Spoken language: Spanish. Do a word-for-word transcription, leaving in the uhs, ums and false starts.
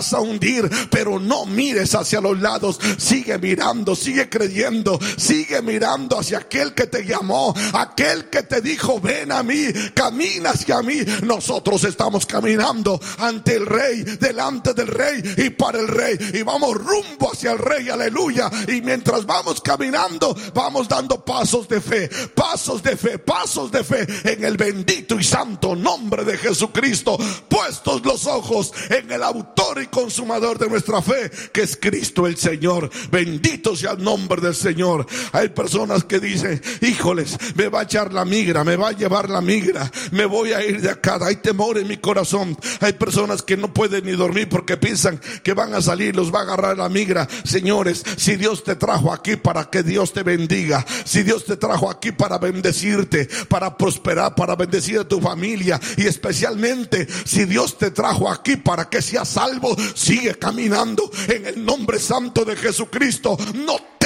a hundir, pero no mires hacia los lados. Sigue mirando, sigue creyendo, sigue mirando hacia aquel que te llamó, aquel que te dijo: ven a mí, camina hacia mí. Nosotros estamos caminando ante el Rey, delante del Rey y para el Rey, y vamos rumbo hacia el Rey, aleluya. Y mientras vamos caminando, vamos dando pasos de fe, pasos de fe, pasos de fe en el bendito y santo nombre de Jesucristo, puestos los ojos en el autor y consumador de nuestra fe, que es Cristo el Señor. Bendito sea el nombre del Señor. Hay personas que dicen: híjoles, me va a echar la migra, me va a llevar la migra, me voy a ir de acá. Hay temor en mi corazón. Hay personas que no pueden ni dormir porque piensan que van a salir, los va a agarrar la migra. Señores, si Dios te trajo aquí para que Dios te bendiga, si Dios te trajo aquí para bendecirte, para prosperar, para bendecir a tu familia, y especialmente si Dios te trajo aquí para que seas salvo, sigue caminando en el nombre santo de Jesucristo. No